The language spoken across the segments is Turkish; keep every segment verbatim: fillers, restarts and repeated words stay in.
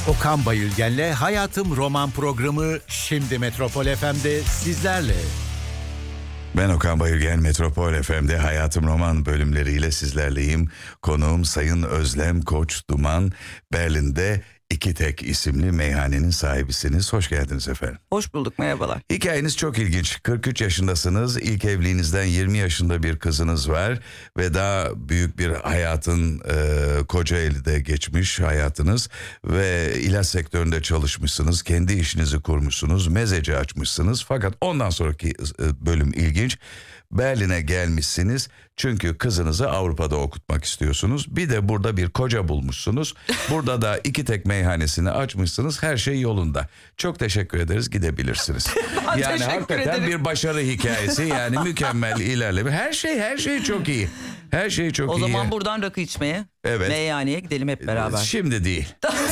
Okan Bayülgen'le Hayatım Roman programı şimdi Metropol F M'de sizlerle. Ben Okan Bayülgen, Metropol F M'de Hayatım Roman bölümleriyle sizlerleyim. Konuğum Sayın Özlem Koç Duman. Berlin'de İki Tek isimli meyhanenin sahibisiniz. Hoş geldiniz efendim. Hoş bulduk, merhabalar. Hikayeniz çok ilginç. kırk üç yaşındasınız. İlk evliliğinizden yirmi yaşında bir kızınız var. Ve daha büyük bir hayatın e, Kocaeli'de geçmiş hayatınız. Ve ilaç sektöründe çalışmışsınız. Kendi işinizi kurmuşsunuz. Mezeci açmışsınız. Fakat ondan sonraki e, bölüm ilginç. Berlin'e gelmişsiniz çünkü kızınızı Avrupa'da okutmak istiyorsunuz. Bir de burada bir koca bulmuşsunuz. Burada da İki Tek meyhanesini açmışsınız. Her şey yolunda. Çok teşekkür ederiz, gidebilirsiniz. Yani hakikaten ederim. Bir başarı hikayesi, yani mükemmel ilerleme. Her şey her şey çok iyi. Her şey çok o iyi. O zaman buradan rakı içmeye, evet. meyhaneye gidelim hep beraber. Şimdi değil.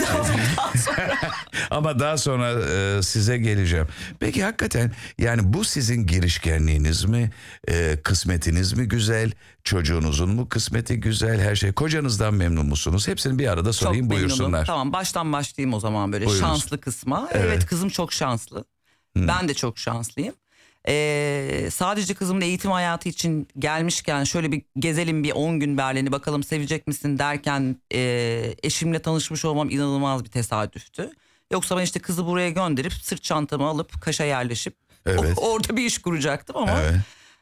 Ama daha sonra e, size geleceğim. Peki hakikaten yani bu sizin girişkenliğiniz mi? E, kısmetiniz mi güzel? Çocuğunuzun mu kısmeti güzel? Her şey. Kocanızdan memnun musunuz? Hepsini bir arada sorayım, çok buyursunlar. Memnunum. Tamam, baştan başlayayım o zaman böyle Buyurunuz. Şanslı kısma. Evet. evet kızım çok şanslı. Hmm. Ben de çok şanslıyım. Ee, sadece kızımın eğitim hayatı için gelmişken şöyle bir gezelim bir on gün Berlin'i bakalım sevecek misin derken e, eşimle tanışmış olmam inanılmaz bir tesadüftü. Yoksa ben işte kızı buraya gönderip sırt çantamı alıp Kaş'a yerleşip evet. orada bir iş kuracaktım ama evet.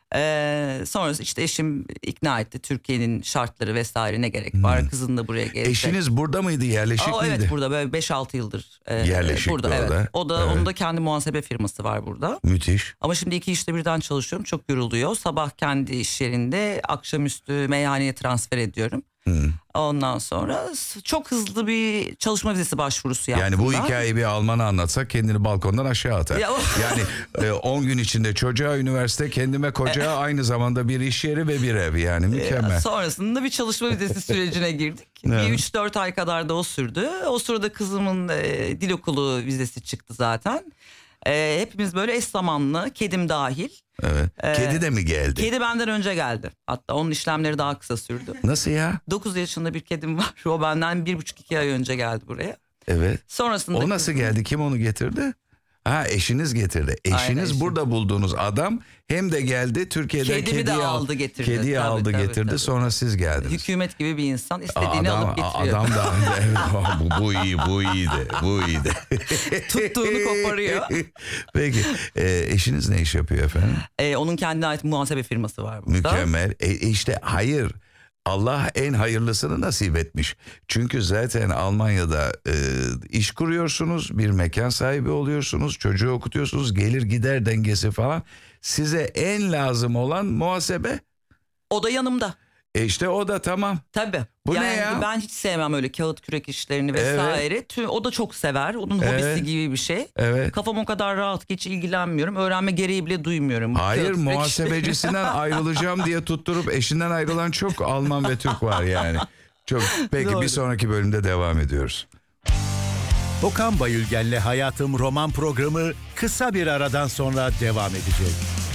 e, sonrası işte eşim ikna etti, Türkiye'nin şartları vesaire ne gerek var, hmm. kızın da buraya gelecek. Eşiniz burada mıydı, yerleşik Aa, miydi? Evet, burada böyle beş altı yıldır e, yerleşik burada. orada. Evet. O da evet. onun da kendi muhasebe firması var burada. Müthiş. Ama şimdi iki işte birden çalışıyorum, çok yoruluyor. Sabah kendi iş yerinde, akşamüstü meyhaneye transfer ediyorum. Hmm. Ondan sonra çok hızlı bir çalışma vizesi başvurusu yaptım. Yani bu ben. hikayeyi bir Alman'a anlatsak kendini balkondan aşağı atar. Ya, yani on gün içinde çocuğa üniversite, kendime koca, aynı zamanda bir iş yeri ve bir ev, yani mükemmel. Ya, sonrasında bir çalışma vizesi sürecine girdik. Bir üç dört ay kadar da o sürdü. O sırada kızımın e, dil okulu vizesi çıktı zaten. E, hepimiz böyle eş zamanlı, kedim dahil. Evet. Ee, kedi de mi geldi? Kedi benden önce geldi. Hatta onun işlemleri daha kısa sürdü. Nasıl ya? dokuz yaşında bir kedim var. O benden bir buçuk iki ay önce geldi buraya. Evet. Sonrasında o nasıl kızım... geldi? Kim onu getirdi? Ha, eşiniz getirdi. Eşiniz Aynen, burada bulduğunuz adam hem de geldi Türkiye'den kedimi kediyi de aldı getirdi. Kediyi tabii, aldı tabii, getirdi. Tabii. Sonra siz geldiniz. Hükümet gibi bir insan, istediğini adam, alıp getiriyor. Adam da evet, bu, bu iyi, bu iyiydi, bu iyiydi. Tuttuğunu koparıyor. Peki e, eşiniz ne iş yapıyor efendim? E, onun kendine ait muhasebe firması var burada. Mükemmel. E, işte hayır. Allah en hayırlısını nasip etmiş. Çünkü zaten Almanya'da e, iş kuruyorsunuz, bir mekan sahibi oluyorsunuz, çocuğu okutuyorsunuz, gelir gider dengesi falan. Size en lazım olan muhasebe. O da yanımda. E işte o da tamam. Tabii. Bu yani ne ya? Ben hiç sevmem öyle kağıt kürek işlerini vesaire. Evet. Tüm, o da çok sever. Onun evet. hobisi gibi bir şey. Evet. Kafam o kadar rahat ki hiç ilgilenmiyorum. Öğrenme gereği bile duymuyorum. Hayır, muhasebecisinden ayrılacağım diye tutturup eşinden ayrılan çok Alman ve Türk var yani. Çok. Peki Doğru. Bir sonraki bölümde devam ediyoruz. Okan Bayülgen'le Hayatım Roman programı kısa bir aradan sonra devam edecek.